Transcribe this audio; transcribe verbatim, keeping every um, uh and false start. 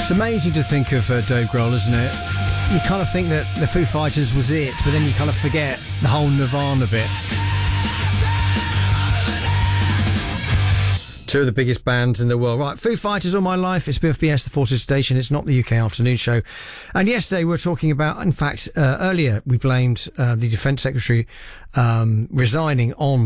It's amazing to think of uh, Dave Grohl, isn't it? You kind of think that the Foo Fighters was it, but then you kind of forget the whole Nirvana of it. Two of the biggest bands in the world. Right, Foo Fighters All My Life. It's B F B S, the Forces Station. It's not the U K afternoon show. And yesterday we were talking about, in fact, uh, earlier we blamed uh, the Defence Secretary um, resigning on